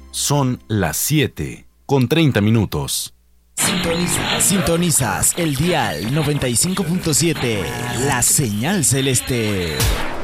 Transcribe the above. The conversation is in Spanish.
Son las 7:30. Sintonizas el dial 95.7, la señal celeste.